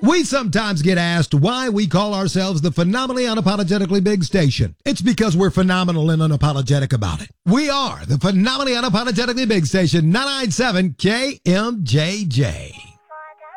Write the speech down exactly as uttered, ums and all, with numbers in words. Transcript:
We sometimes get asked why we call ourselves the Phenomenally Unapologetically Big Station. It's because we're phenomenal and unapologetic about it. We are the Phenomenally Unapologetically Big Station, nine ninety-seven K M J J.